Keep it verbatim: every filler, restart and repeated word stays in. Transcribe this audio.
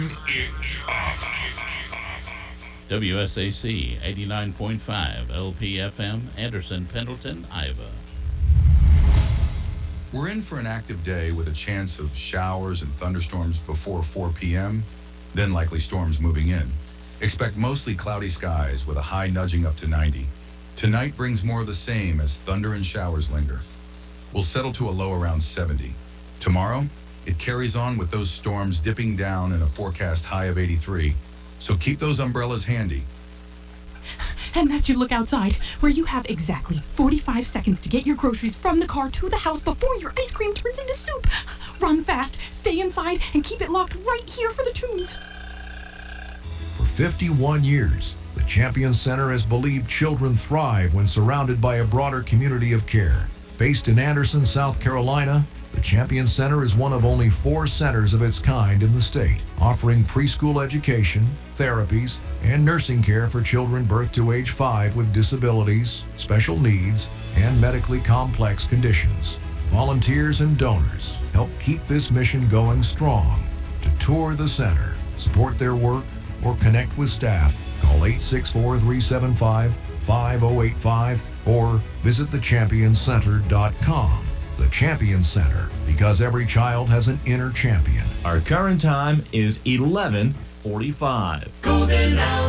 W S A C eighty-nine point five L P F M, Anderson, Pendleton, Iowa. We're in for an active day with a chance of showers and thunderstorms before four p.m., then likely storms moving in. Expect mostly cloudy skies with a high nudging up to ninety. Tonight brings more of the same as thunder and showers linger. We'll settle to a low around seventy. Tomorrow, it carries on with those storms dipping down and a forecast high of eighty-three. So keep those umbrellas handy. And that's your look outside, where you have exactly forty-five seconds to get your groceries from the car to the house before your ice cream turns into soup. Run fast, stay inside, and keep it locked right here for the tunes. For fifty-one years, the Champion Center has believed children thrive when surrounded by a broader community of care. Based in Anderson, South Carolina, the Champion Center is one of only four centers of its kind in the state, offering preschool education, therapies, and nursing care for children birth to age five with disabilities, special needs, and medically complex conditions. Volunteers and donors help keep this mission going strong. To tour the center, support their work, or connect with staff, call eight six four, three seven five, five oh eight five or visit the champion center dot com. The Champion Center, because every child has an inner champion. Our current time is eleven forty-five. Golden hour.